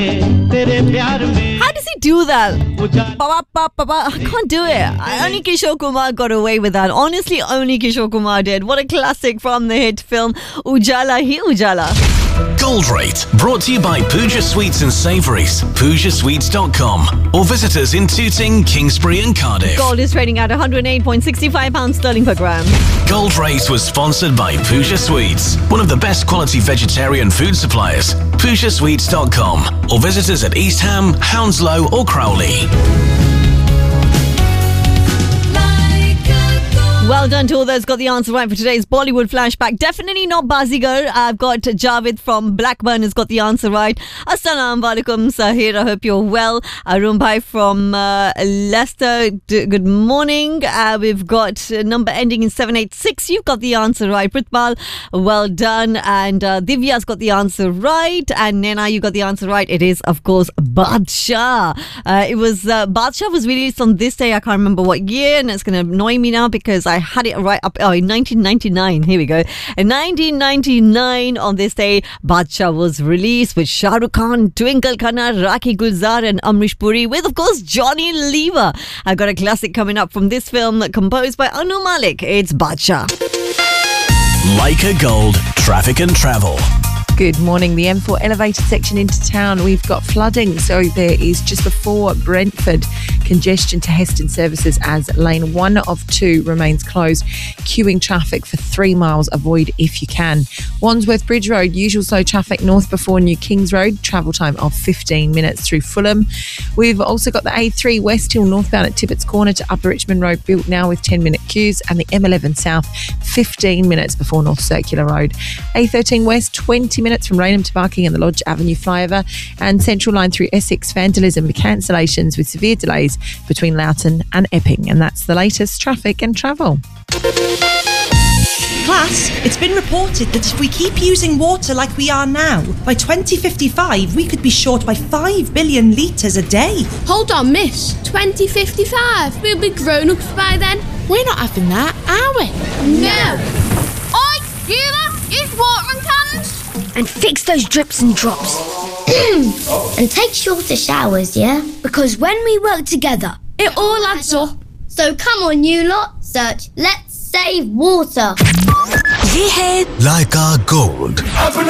How does he do that? I can't do it. Only Kishore Kumar got away with that. Honestly, only Kishore Kumar did. What a classic from the hit film Ujala Hi Ujala. Gold Rate, brought to you by Pooja Sweets and Savouries, PoojaSweets.com, or visit us in Tooting, Kingsbury and Cardiff. Gold is trading at £108.65 sterling per gram. Gold Rate was sponsored by Pooja Sweets, one of the best quality vegetarian food suppliers. PoojaSweets.com, or visit us at East Ham, Hounslow or Crowley. Well done to all those got the answer right for today's Bollywood flashback. Definitely not Bazigar. I've got Javed from Blackburn has got the answer right. Assalamu alaikum Sahir, I hope you're well. Arun Bhai from Leicester, good morning. We've got a number ending in 786. You've got the answer right. Pritpal, well done. And Divya's got the answer right. And Nena, you got the answer right. It is, of course, Badshah. Badshah was released on this day. I can't remember what year, and it's going to annoy me now because I had it right up in 1999. Here we go. In 1999, on this day, Badshah was released with Shah Rukh Khan, Twinkle Khanna, Rakhi Gulzar and Amrish Puri, with, of course, Johnny Lever. I've got a classic coming up from this film composed by Anu Malik. It's Badshah. Leica Gold, traffic and travel. Good morning. The M4 elevated section into town, we've got flooding. So there is just before Brentford congestion to Heston services as lane 1 of 2 remains closed. Queuing traffic for 3 miles. Avoid if you can. Wandsworth Bridge Road, usual slow traffic north before New Kings Road. Travel time of 15 minutes through Fulham. We've also got the A3 West Hill northbound at Tippett's Corner to Upper Richmond Road built now with 10-minute queues. And the M11 South 15 minutes before North Circular Road. A13 West 20 minutes from Raynham to Barking and the Lodge Avenue flyover, and Central Line through Essex vandalism with cancellations with severe delays between Loughton and Epping. And that's the latest traffic and travel. Class, it's been reported that if we keep using water like we are now, by 2055 we could be short by 5 billion litres a day. Hold on, miss. 2055? We'll be grown-ups by then. We're not having that, are we? No. Oi, you lot, use watering cans. And fix those drips and drops. And take shorter showers, yeah? Because when we work together, it all adds up. So come on, you lot, search Let's Save Water. ये है Leica Gold.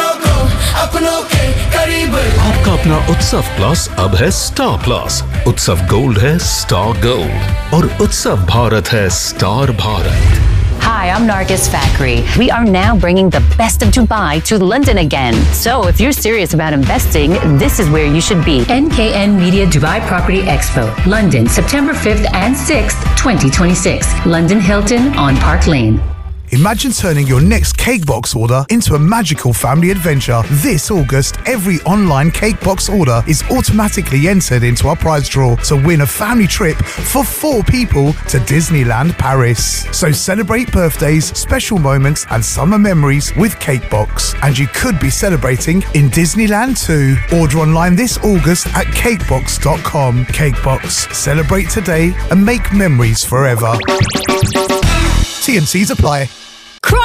आपका अपना उत्सव plus अब है star plus. उत्सव gold है star gold और उत्सव भारत है star Bharat. Hi, I'm Nargis Fakri. We are now bringing the best of Dubai to London again. So if you're serious about investing, this is where you should be. NKN Media Dubai Property Expo, London, September 5th and 6th, 2026. London Hilton on Park Lane. Imagine turning your next cake box order into a magical family adventure. This August, every online cake box order is automatically entered into our prize draw to win a family trip for 4 people to Disneyland Paris. So celebrate birthdays, special moments and summer memories with Cakebox. And you could be celebrating in Disneyland too. Order online this August at cakebox.com. Cakebox. Celebrate today and make memories forever. T&Cs apply.